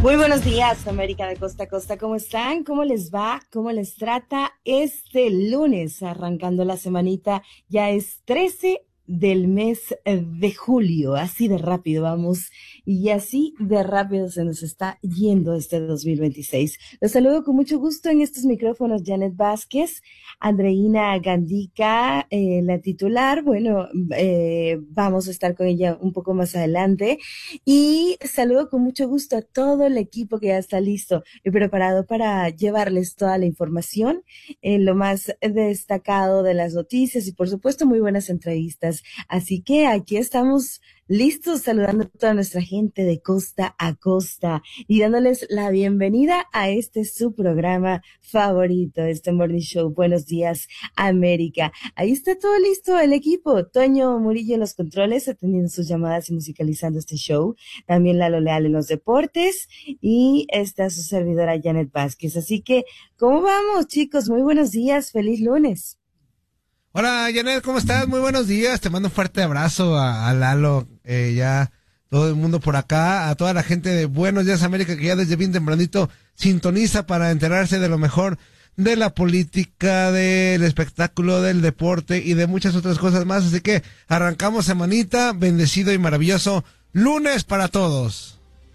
Muy buenos días, América de Costa a Costa. ¿Cómo están? ¿Cómo les va? ¿Cómo les trata este lunes? Arrancando la semanita, ya es 13 del mes de julio. Así de rápido vamos y así de rápido se nos está yendo este 2026. Los saludo con mucho gusto en estos micrófonos Janet Vázquez, Andreina Gandica, la titular. Bueno, vamos a estar con ella un poco más adelante. Y saludo con mucho gusto a todo el equipo que ya está listo y preparado para llevarles toda la información, lo más destacado de las noticias y por supuesto muy buenas entrevistas. Así que aquí estamos listos saludando a toda nuestra gente de costa a costa y dándoles la bienvenida a este su programa favorito, este Morning Show. Buenos días, América. Ahí está todo listo el equipo. Toño Murillo en los controles, atendiendo sus llamadas y musicalizando este show. También Lalo Leal en los deportes y está su servidora Janet Vázquez. Así que, ¿cómo vamos, chicos? Muy buenos días. Feliz lunes. Hola, Janet, ¿cómo estás? Muy buenos días. Te mando un fuerte abrazo a Lalo, ya todo el mundo por acá, a toda la gente de Buenos Días América que ya desde bien tempranito sintoniza para enterarse de lo mejor de la política, del espectáculo, del deporte y de muchas otras cosas más. Así que arrancamos semanita, bendecido y maravilloso lunes para todos.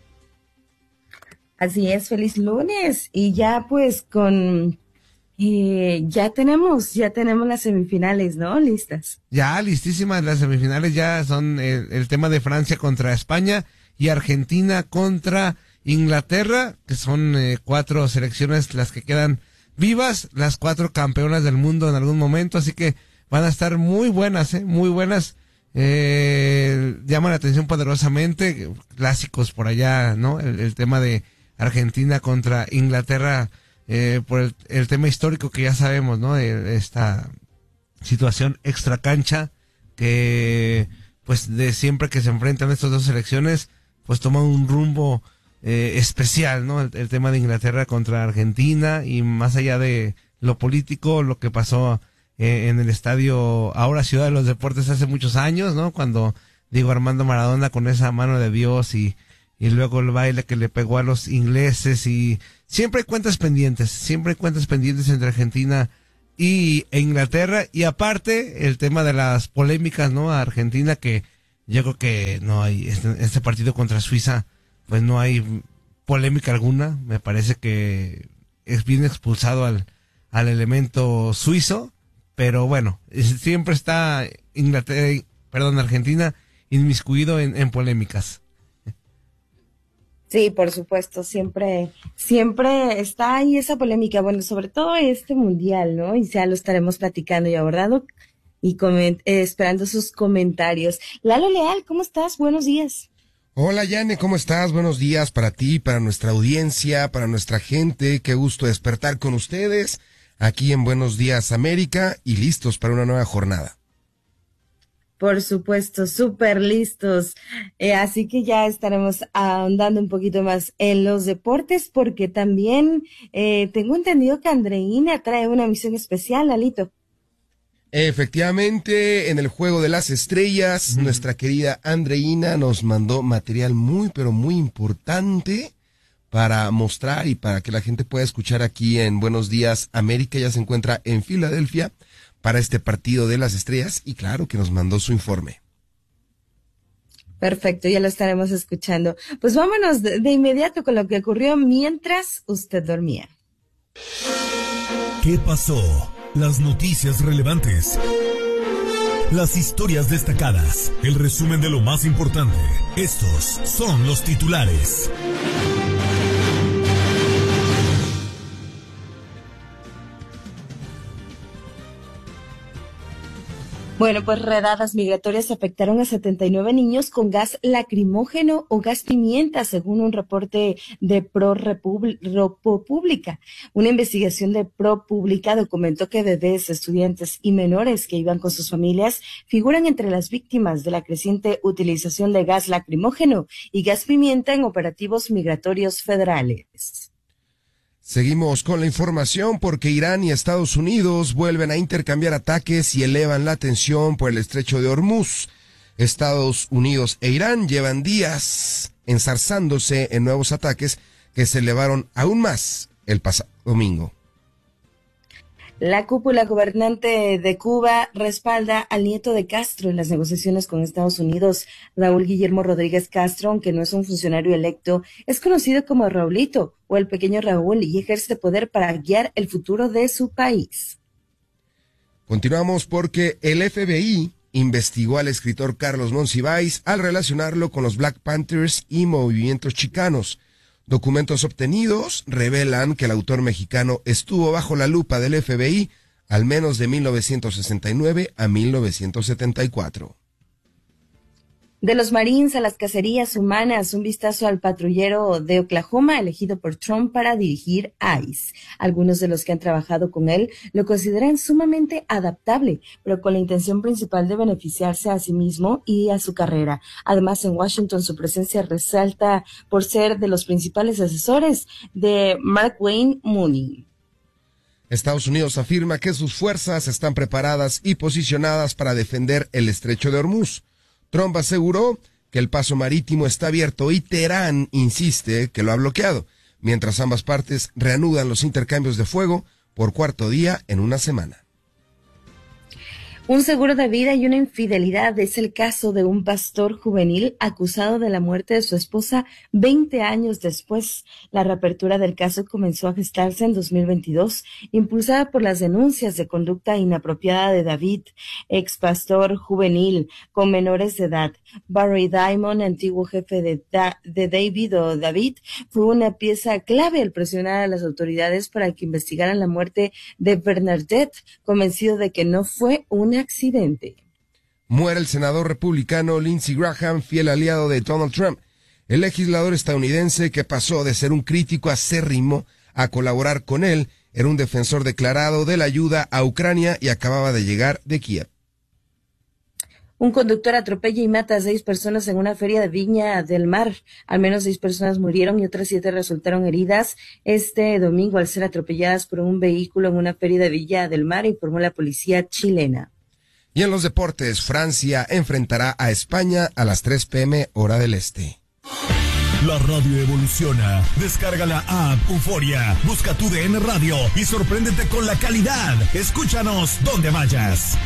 Así es, feliz lunes. Y ya pues ya tenemos las semifinales, ¿no? Listas. Ya listísimas las semifinales, ya son el tema de Francia contra España y Argentina contra Inglaterra, que son 4 selecciones las que quedan vivas, las 4 campeonas del mundo en algún momento, así que van a estar muy buenas, muy buenas. Llaman la atención poderosamente, clásicos por allá, ¿no? El tema de Argentina contra Inglaterra, por el tema histórico que ya sabemos, ¿no? De esta situación extra cancha que, pues, de siempre que se enfrentan estas dos selecciones, pues toma un rumbo especial, ¿no? El tema de Inglaterra contra Argentina y más allá de lo político, lo que pasó en el estadio, ahora Ciudad de los Deportes, hace muchos años, ¿no? Cuando Diego Armando Maradona con esa mano de Dios y luego el baile que le pegó a los ingleses y siempre hay cuentas pendientes entre Argentina e Inglaterra y aparte el tema de las polémicas, ¿no? A Argentina, que yo creo que no hay, este partido contra Suiza, pues no hay polémica alguna, me parece que es bien expulsado al elemento suizo, pero bueno, siempre está Argentina inmiscuido en polémicas. Sí, por supuesto, siempre está ahí esa polémica, bueno, sobre todo este mundial, ¿no? Y ya lo estaremos platicando y abordando y esperando sus comentarios. Lalo Leal, ¿cómo estás? Buenos días. Hola, Yane, ¿cómo estás? Buenos días para ti, para nuestra audiencia, para nuestra gente. Qué gusto despertar con ustedes aquí en Buenos Días América y listos para una nueva jornada. Por supuesto, súper listos. Así que ya estaremos ahondando un poquito más en los deportes porque también tengo entendido que Andreina trae una misión especial, Lalito. Efectivamente, en el Juego de las Estrellas, nuestra querida Andreina nos mandó material muy, pero muy importante para mostrar y para que la gente pueda escuchar aquí en Buenos Días América. Ella se encuentra en Filadelfia para este partido de las estrellas y claro que nos mandó su informe. Perfecto, ya lo estaremos escuchando. Pues vámonos de inmediato con lo que ocurrió mientras usted dormía. ¿Qué pasó? Las noticias relevantes. Las historias destacadas. El resumen de lo más importante. Estos son los titulares. Bueno, pues redadas migratorias afectaron a 79 niños con gas lacrimógeno o gas pimienta, según un reporte de ProPublica. Una investigación de ProPublica documentó que bebés, estudiantes y menores que iban con sus familias figuran entre las víctimas de la creciente utilización de gas lacrimógeno y gas pimienta en operativos migratorios federales. Seguimos con la información porque Irán y Estados Unidos vuelven a intercambiar ataques y elevan la tensión por el estrecho de Hormuz. Estados Unidos e Irán llevan días enzarzándose en nuevos ataques que se elevaron aún más el pasado domingo. La cúpula gobernante de Cuba respalda al nieto de Castro en las negociaciones con Estados Unidos. Raúl Guillermo Rodríguez Castro, aunque no es un funcionario electo, es conocido como Raulito o el pequeño Raúl y ejerce poder para guiar el futuro de su país. Continuamos porque el FBI investigó al escritor Carlos Monsiváis al relacionarlo con los Black Panthers y movimientos chicanos. Documentos obtenidos revelan que el autor mexicano estuvo bajo la lupa del FBI al menos de 1969 a 1974. De los Marines a las cacerías humanas, un vistazo al patrullero de Oklahoma elegido por Trump para dirigir ICE. Algunos de los que han trabajado con él lo consideran sumamente adaptable, pero con la intención principal de beneficiarse a sí mismo y a su carrera. Además, en Washington su presencia resalta por ser de los principales asesores de Mark Wayne Mooney. Estados Unidos afirma que sus fuerzas están preparadas y posicionadas para defender el estrecho de Hormuz. Trump aseguró que el paso marítimo está abierto y Teherán insiste que lo ha bloqueado, mientras ambas partes reanudan los intercambios de fuego por cuarto día en una semana. Un seguro de vida y una infidelidad es el caso de un pastor juvenil acusado de la muerte de su esposa 20 años después. La reapertura del caso comenzó a gestarse en 2022, impulsada por las denuncias de conducta inapropiada de David, ex pastor juvenil con menores de edad. Barry Diamond, antiguo jefe de David o David, fue una pieza clave al presionar a las autoridades para que investigaran la muerte de Bernadette, convencido de que no fue un accidente. Muere el senador republicano Lindsey Graham, fiel aliado de Donald Trump. El legislador estadounidense que pasó de ser un crítico acérrimo a colaborar con él, era un defensor declarado de la ayuda a Ucrania y acababa de llegar de Kiev. Un conductor atropella y mata a 6 personas en una feria de Viña del Mar. Al menos 6 personas murieron y otras 7 resultaron heridas este domingo al ser atropelladas por un vehículo en una feria de Viña del Mar, informó la policía chilena. Y en los deportes, Francia enfrentará a España a las 3 p.m. hora del este. La radio evoluciona. Descarga la app Euforia. Busca tu DN Radio y sorpréndete con la calidad. Escúchanos donde vayas.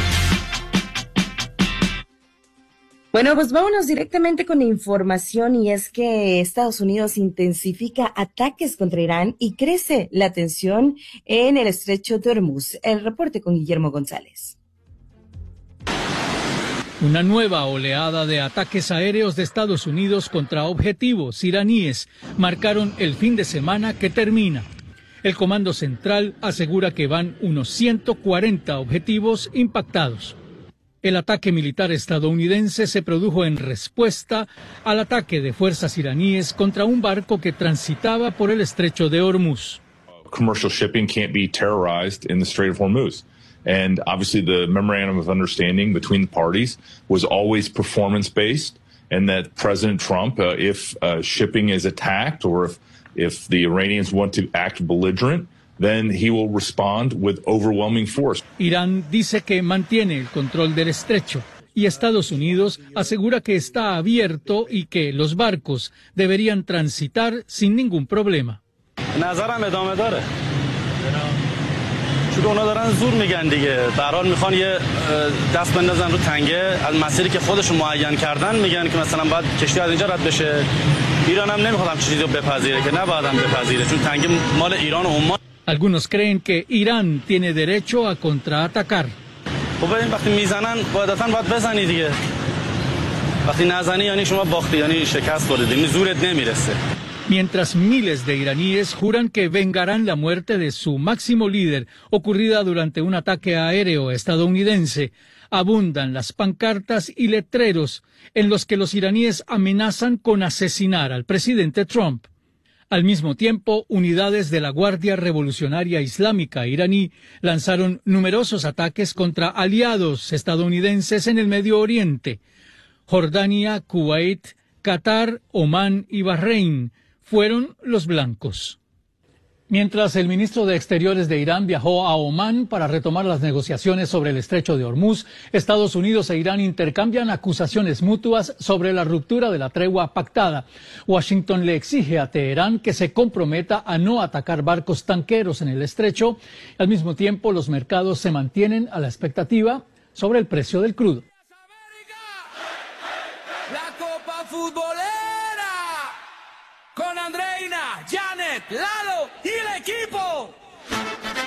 Bueno, pues vámonos directamente con información, y es que Estados Unidos intensifica ataques contra Irán y crece la tensión en el estrecho de Hormuz. El reporte con Guillermo González. Una nueva oleada de ataques aéreos de Estados Unidos contra objetivos iraníes marcaron el fin de semana que termina. El Comando Central asegura que van unos 140 objetivos impactados. El ataque militar estadounidense se produjo en respuesta al ataque de fuerzas iraníes contra un barco que transitaba por el estrecho de Hormuz. Commercial shipping can't be terrorized in the Strait of Hormuz. And obviously the memorandum of understanding between the parties was always performance-based, and that President Trump, if shipping is attacked or if the Iranians want to act belligerent, then he will respond with overwhelming force. Irán dice que mantiene el control del estrecho y Estados Unidos asegura que está abierto y que los barcos deberían transitar sin ningún problema. چون اونا دارن زور میگن دیگه به هر حال میخوان یه دست بندازن رو تنگه از مسیری که خودشون معین کردن میگن که مثلا باید کشتی از اینجا رد بشه ایران هم نمیخواد همچین چیزی رو بپذیره که نباید هم بپذیره چون تنگه مال ایران و عمان. Algunos creen que Irán tiene derecho a contraatacar. خب این وقتی میزنن قاعدتاً باید بزنی دیگه وقتی نزنی یعنی شما باختی یعنی شکست خوردی یعنی زورت نمیرسه. Mientras miles de iraníes juran que vengarán la muerte de su máximo líder, ocurrida durante un ataque aéreo estadounidense, abundan las pancartas y letreros en los que los iraníes amenazan con asesinar al presidente Trump. Al mismo tiempo, unidades de la Guardia Revolucionaria Islámica iraní lanzaron numerosos ataques contra aliados estadounidenses en el Medio Oriente. Jordania, Kuwait, Qatar, Omán y Bahrein fueron los blancos. Mientras el ministro de Exteriores de Irán viajó a Omán para retomar las negociaciones sobre el estrecho de Hormuz, Estados Unidos e Irán intercambian acusaciones mutuas sobre la ruptura de la tregua pactada. Washington le exige a Teherán que se comprometa a no atacar barcos tanqueros en el estrecho. Al mismo tiempo, los mercados se mantienen a la expectativa sobre el precio del crudo. La Copa Futbolera con Andreina, Janet, Lalo y el equipo.